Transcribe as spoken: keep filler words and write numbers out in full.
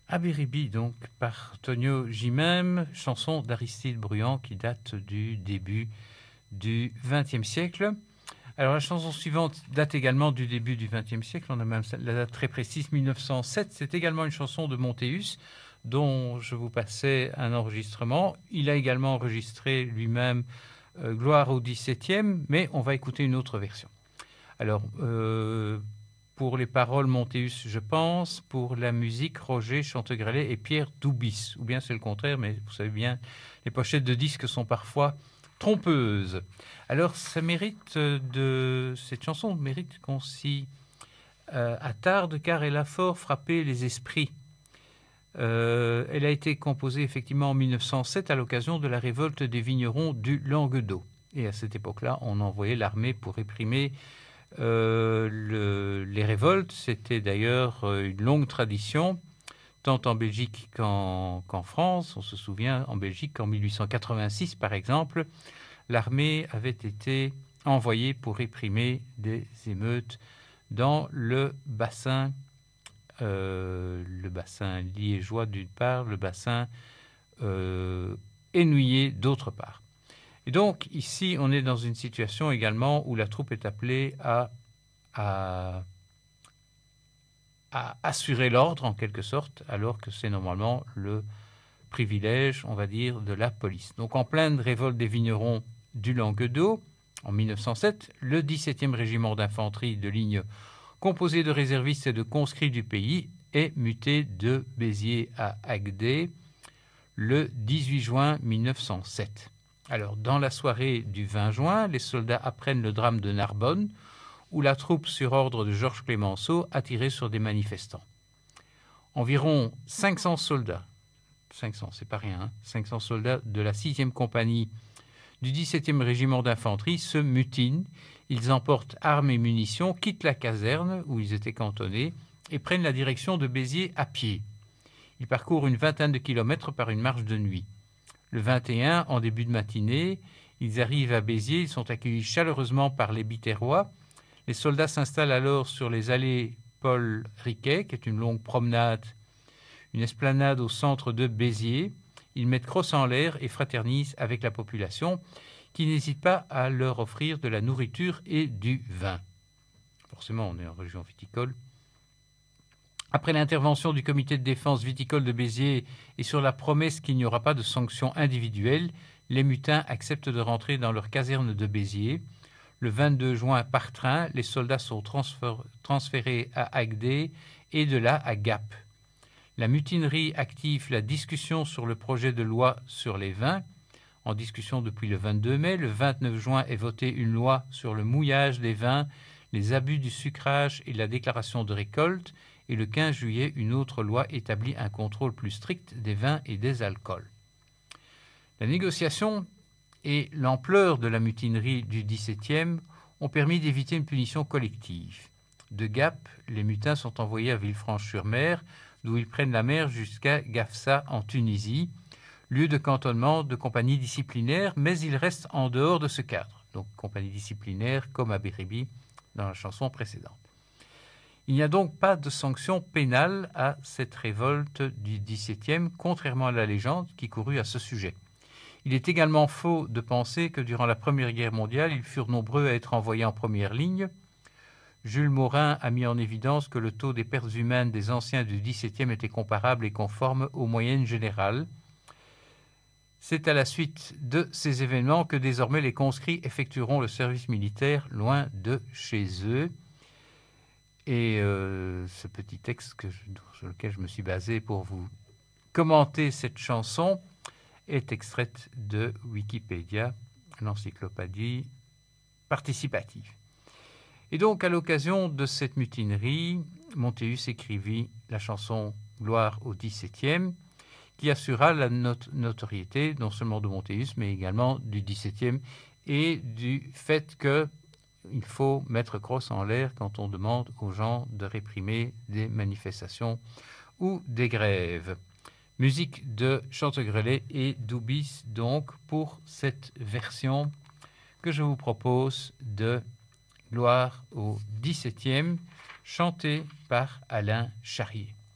Abiribi, donc, par Tonio Gimem, chanson d'Aristide Bruand qui date du début du vingtième siècle. Alors, la chanson suivante date également du début du vingtième siècle. On a même la date très précise, mille neuf cent sept. C'est également une chanson de Monthéus, dont je vous passais un enregistrement. Il a également enregistré lui-même euh, Gloire au dix-septième, mais on va écouter une autre version. Alors, euh, pour les paroles, Monthéus, je pense. Pour la musique, Roger Chantegrelet et Pierre Doubis. Ou bien c'est le contraire, mais vous savez bien, les pochettes de disques sont parfois trompeuses. Alors, ça mérite de... Cette chanson mérite qu'on s'y euh, attarde, car elle a fort frappé les esprits. Euh, elle a été composée effectivement en mille neuf cent sept à l'occasion de la révolte des vignerons du Languedoc. Et à cette époque-là, on envoyait l'armée pour réprimer Euh, le, les révoltes. C'était d'ailleurs une longue tradition, tant en Belgique qu'en, qu'en France. On se souvient en Belgique qu'en mille huit cent quatre-vingt-six, par exemple, l'armée avait été envoyée pour réprimer des émeutes dans le bassin, euh, le bassin liégeois d'une part, le bassin euh, Hennuyer d'autre part. Et donc, ici, on est dans une situation également où la troupe est appelée à, à, à assurer l'ordre, en quelque sorte, alors que c'est normalement le privilège, on va dire, de la police. Donc, en pleine révolte des vignerons du Languedoc, en mille neuf cent sept, le dix-septième régiment d'infanterie de ligne, composé de réservistes et de conscrits du pays, est muté de Béziers à Agde le dix-huit juin mille neuf cent sept. Alors, dans la soirée du vingt juin, les soldats apprennent le drame de Narbonne, où la troupe, sur ordre de Georges Clemenceau, a tiré sur des manifestants. Environ cinq cents soldats, cinq cents, c'est pas rien, hein, cinq cents soldats de la sixième compagnie du dix-septième régiment d'infanterie se mutinent. Ils emportent armes et munitions, quittent la caserne où ils étaient cantonnés et prennent la direction de Béziers à pied. Ils parcourent une vingtaine de kilomètres par une marche de nuit. Le vingt et un, en début de matinée, ils arrivent à Béziers, ils sont accueillis chaleureusement par les Biterrois. Les soldats s'installent alors sur les allées Paul Riquet, qui est une longue promenade, une esplanade au centre de Béziers. Ils mettent crosse en l'air et fraternisent avec la population, qui n'hésite pas à leur offrir de la nourriture et du vin. Forcément, on est en région viticole. Après l'intervention du comité de défense viticole de Béziers et sur la promesse qu'il n'y aura pas de sanctions individuelles, les mutins acceptent de rentrer dans leur caserne de Béziers. Le vingt-deux juin, par train, les soldats sont transférés à Agde et de là à Gap. La mutinerie active la discussion sur le projet de loi sur les vins, en discussion depuis le vingt-deux mai. Le vingt-neuf juin est votée une loi sur le mouillage des vins, les abus du sucrage et la déclaration de récolte. Et le quinze juillet, une autre loi établit un contrôle plus strict des vins et des alcools. La négociation et l'ampleur de la mutinerie du dix-septième ont permis d'éviter une punition collective. De Gap, les mutins sont envoyés à Villefranche-sur-Mer, d'où ils prennent la mer jusqu'à Gafsa en Tunisie, lieu de cantonnement de compagnies disciplinaires, mais ils restent en dehors de ce cadre. Donc, compagnie disciplinaire comme à Béribi dans la chanson précédente. Il n'y a donc pas de sanction pénale à cette révolte du dix-septième, contrairement à la légende qui courut à ce sujet. Il est également faux de penser que durant la Première Guerre mondiale, ils furent nombreux à être envoyés en première ligne. Jules Morin a mis en évidence que le taux des pertes humaines des anciens du dix-septième était comparable et conforme aux moyennes générales. C'est à la suite de ces événements que désormais les conscrits effectueront le service militaire loin de chez eux. Et euh, ce petit texte que je, sur lequel je me suis basé pour vous commenter cette chanson est extraite de Wikipédia, l'encyclopédie participative. Et donc, à l'occasion de cette mutinerie, Monthéus écrivit la chanson Gloire au dix-septième, qui assura la not- notoriété non seulement de Monthéus, mais également du dix-septième et du fait que il faut mettre crosse en l'air quand on demande aux gens de réprimer des manifestations ou des grèves. Musique de Chantegrelet et Doubis, donc, pour cette version que je vous propose de Gloire au dix-septième, chantée par Alain Charrier.